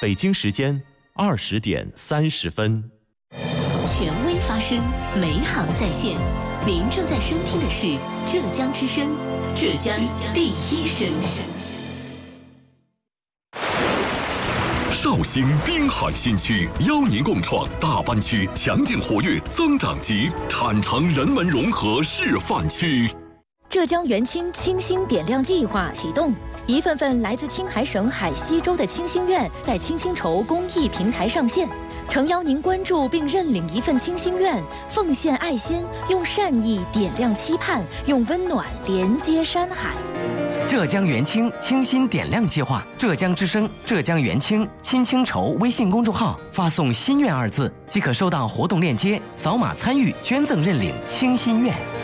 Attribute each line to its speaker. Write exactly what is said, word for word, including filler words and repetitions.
Speaker 1: 北京时间二十点三十分。
Speaker 2: 权威发声，美好在线。您正在收听的是浙江之声，浙江第一声。
Speaker 3: 绍兴滨海新区邀您共创大湾区强劲活跃增长极产城人文融合示范区。
Speaker 4: 浙江元清清新点亮计划启动，一份份来自青海省海西州的清心愿在青青筹公益平台上线，诚邀您关注并认领一份清心愿，奉献爱心，用善意点亮期盼，用温暖连接山海。
Speaker 5: 浙江元清清新点亮计划，浙江之声、浙江元清青青筹微信公众号发送“心愿”二字，即可收到活动链接，扫码参与捐赠认领清心愿。